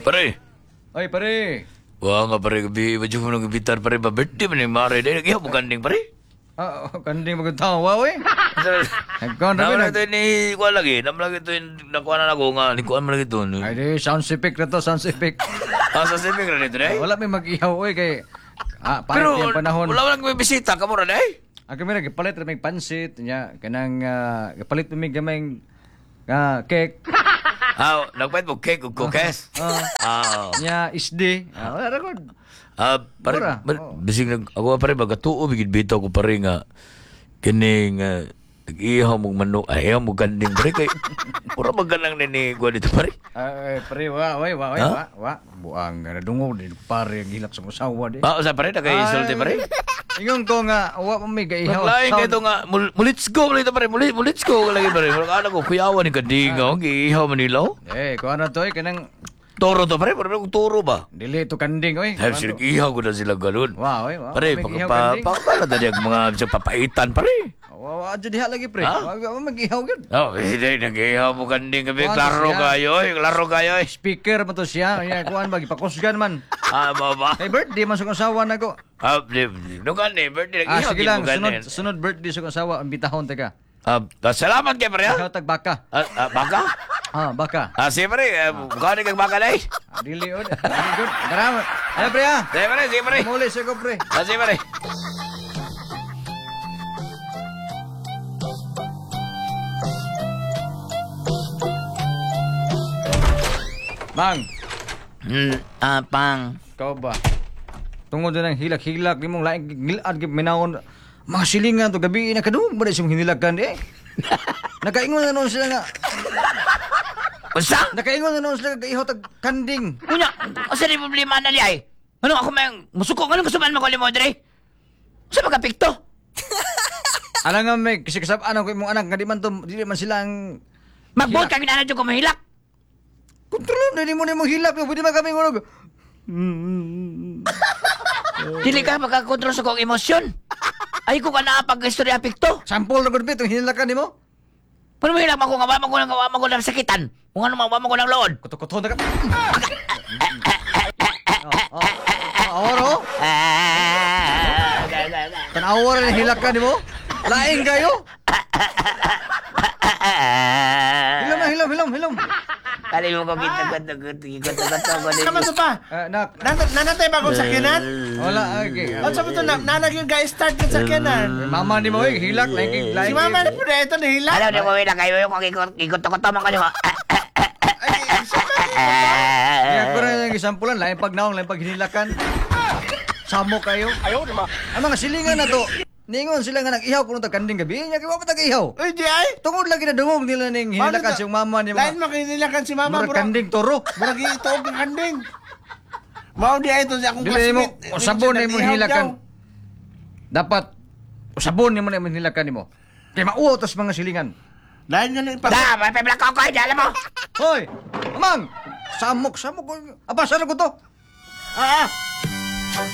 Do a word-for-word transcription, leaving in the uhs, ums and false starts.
Pare. Oy, pare. Wah nga pare, gabi, medyo mo nang ibitar pare, ba birthday man yung mare, dahil nag-ihaw mo ganding pare. Ah, oh, kanding magtawa, oy. Nagkon Naman na na ito ni, kuha lagi, naman lagi ito yung nakuha na ako nga, likuan mo lagi ito. Ay, di, sound effect na to, sound effect. Ah, sa siping na nito, eh? Wala may mag-ihaw, oy, kay... Ah, palit Pero, yung panahon. wala lang may bisita, kamura na eh. Ang kami nagpalit na may pansit, nya, kanang, uh, palit na may gamay, uh, cake. Ah, nagpahit mo cake o cookies. Ah, Ah, nya, isdi. Ah, wala ra ah, pare, Mura. pare, Oo. bising nag, ako pare, magatuo, bigid bitaw ko pare nga, kining, uh, nag-ihaw mong manok, ayaw mo ganding pare, kay, pura magalang na ni, gwa dito pare. Ay, pare, wa, wa, wa, wa, Ha? wa, wa. Buang, na dungog, di pare, ang hilak sa usawa, di. Ah, usa pare, nag-isulti pare. Ingon ko nga, wa pa may gaihaw. Naglaing Sound- ito nga, mul- mulits go, mulits pare, mulits, mulits go, lagi pare. Wala ko, kuyawan ni ganding, oh, giihaw man nila, oh. Eh, kuha na to, eh, kanang, Toro to pare, pare, kung toro ba? dili to kanding, oy. Dahil sila ihaw ko na sila galon. Wow, oy, wow. Pare, May pag gihaw pa, kanding. pa, para na yung mga sa papaitan, pare. Wa, wa, adyo diha lagi, pre. Ha? Wa, wa, mag-ihaw gud. Oh, hindi, nag-ihaw mo kanding kami. Kuwan Klaro siya. kayo, eh, klaro kayo, eh. Speaker mo to siya. Ayan, kuhaan ba, gipakusgan man. Ah, baba. Kay birthday man sa kong asawa na ko. Ah, di, di, nung gani, birthday, Ah, nag-ihaw sige gid lang, mo sunod, gani. sunod birthday sa kong asawa, ang bitahon, teka. Ah, salamat kayo, pare, ha? Ikaw tag baka. Ah, ah, baka? Ah, baka. Ah, sige, pare, ah, mukha ni kang baka na, eh. Ah, dili, oy. Very good. Karama. Ayan, pre, ha? Sige, pare, sige, pare. Muli sa ko, pre. Ah, sige, pare. Mang, Hmm, ah, pang. ikaw ba? Tungod na ng hilak-hilak, di mong laing gilad, minahon. Mga silingan to, gabi na kadung, ba na siyang hinilakan, eh? Nakaingon na noon sila nga. Basta? Nakaingon na noon sila nga, ihaw tag kanding. Kunya, asa ni problema na liay? Ano ako may musuko? Anong gusto man mo ko limo, Dre? Sa magkapikto? Alam nga may kasi kasabaan ko imong anak nga di man to di man sila ang Magbuot ka ginana dyan ko mahilak. kontrol na di mo ni mong hilap yo pwede man kami ngulog. Dili ka makakontrol sa kong emosyon. Ay ko ka na pag-istorya pikto. Sampol na gud bit ang hinilakan nimo. Paano mo hilak ako nga wama ko ng wama ko ng sakitan? Kung ano wama ko ng lood. Kuto-kuto na ka. Oh, oh, awaro. Tanawar na hilakan nimo. Laing kayo. Hilom na hilom hilom hilom. Kali mo ko kita-kita-kita ko Kamu to pa? Ah, nak. Nan- Nanatay ba akong sakyanan? Wala okay. Ano sa to na nanag yung guys start ng sakyanan? Mama ni mo eh, hilak laing laing. Si mama na po na ito nahila. Alam niyo mo hilak kayo kung ikot-ikot man kayo. Kaya ko rin yung isampulan, laing pag naong, laing pag hinilakan. Samo kayo. Ayaw naman. Ang mga silingan na to, ningon sila nga nag-ihaw kung ito kanding gabi, niya kiwa pa tag-ihaw. Uy, di ay. Tungod lagi na dungog nila ning hinilakan Ano siyang mama ni Lain mga makinilakan si mama murag bro. kanding toro. Murag ito ang kanding. Mao di ay ito sa akong Dili mo, classmate. o sabon na mo Nag-ihaw hinilakan. daw. Dapat, o sabon ni mo na mo hinilakan ni mo. Kaya mauo tas mga silingan. Lain nga na ipag... Da, may pebla ko ko, alam mo. Hoy! Amang! Samok, samok. Aba, saan ko to? Ah, ah.